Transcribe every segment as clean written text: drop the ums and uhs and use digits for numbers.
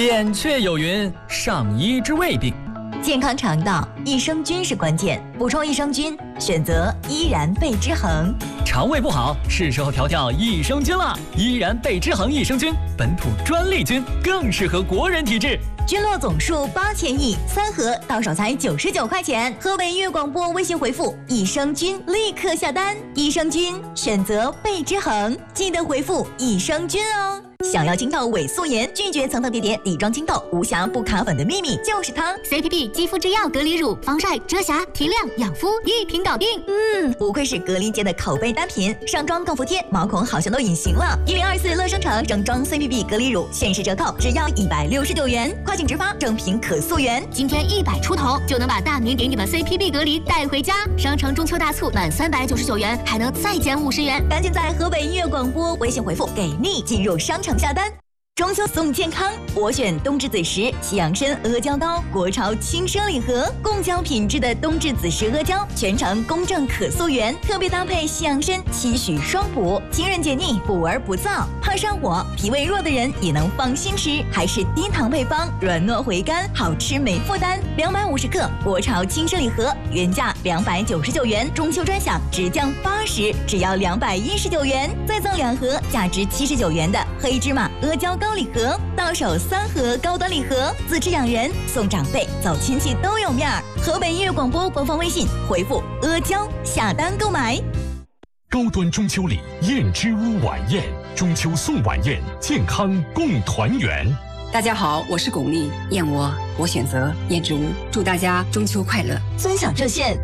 扁鹊有云：上医之未病。 健康肠道，益生菌是关键。补充益生菌，选择依然贝之恒。 肠胃不好，是时候调调益生菌了。依然贝之恒益生菌，本土专利菌，更适合国人体质。 菌落总数8000亿，3盒到手才99块钱。河北音乐广播微信回复“益生菌”立刻下单。益生菌选择贝之恒，记得回复“益生菌”哦。想要清透伪素颜，拒绝层层叠叠底妆清透，无瑕不卡粉的秘密就是它 CPB 肌肤之钥隔离乳，防晒、遮瑕、提亮、养肤，一瓶搞定。 不愧是隔离界的口碑单品，上妆更服帖，毛孔好像都隐形了。1024乐生城整装 CPB 隔离乳限时折扣，只要169元，快请直发，整瓶可溯源。 今天100出头就能把大名鼎鼎的 CPB 隔离带回家。商城中秋大促满399元还能再减50元， 赶紧在河北音乐广播微信回复给力进入商城下单。中秋送健康，我选冬至子时西洋参阿胶糕，国潮轻奢礼盒，贡胶品质的冬至子时阿胶，全程公正可溯源，特别搭配西洋参，期许双补，清润解腻，补而不燥，怕上火、脾胃弱的人也能放心吃，还是低糖配方，软糯回甘，好吃没负担。250克国潮轻奢礼盒，原价299元，中秋专享直降80，只要219元，再赠2盒价值79元的黑芝麻阿胶糕礼盒，到手3盒高端礼盒，自制养人送长辈，走亲戚都有面儿。河北音乐广播官方微信回复阿胶下单购买。 高端中秋礼燕之屋晚宴，中秋送晚宴，健康共团圆。 大家好，我是巩俐，燕窝我选择燕之屋，祝大家中秋快乐。 尊享热线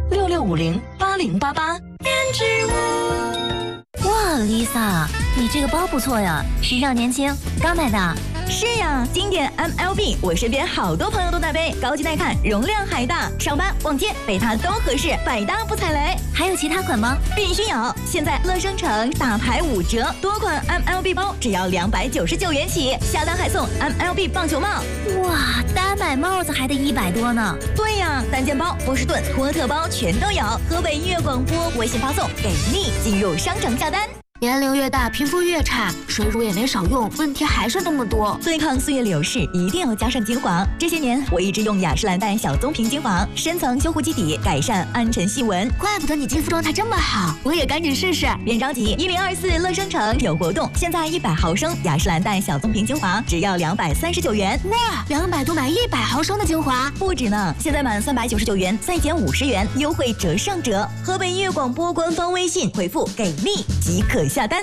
66508088。燕之屋。 哇 ，Lisa， 你这个包不错呀，时尚年轻，刚买的。 是呀，经典 MLB， 我身边好多朋友都在背，高级耐看，容量还大，上班逛街背它都合适，百搭不踩雷。 还有其他款吗？ 必须有！现在乐生城大牌5折，多款 MLB 包只要299元起，下单还送 MLB 棒球帽。 哇，单买帽子还得100多呢。 对呀，单件包、波士顿、托特包全都有。河北音乐广播微信发送给力，进入商城下单。 年龄越大，皮肤越差，水乳也没少用，问题还是那么多。 对抗岁月流逝，一定要加上精华。这些年我一直用雅诗兰黛小棕瓶精华，深层修护基底，改善暗沉细纹。 怪不得你肌肤状态这么好，我也赶紧试试。 别着急，1024乐生城有活动，现在100毫升雅诗兰黛小棕瓶精华只要239元。 哇，200多买100毫升的精华， 不止呢！现在满399元再减50元，优惠折上折。河北音乐广播官方微信回复给力即可下单。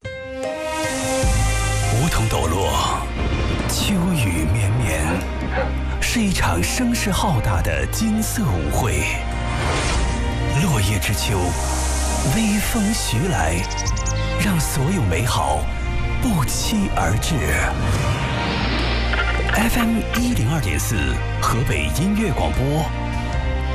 梧桐抖落，秋雨绵绵，是一场声势浩大的金色舞会。落叶之秋，微风徐来，让所有美好不期而至。FM 102.4，河北音乐广播。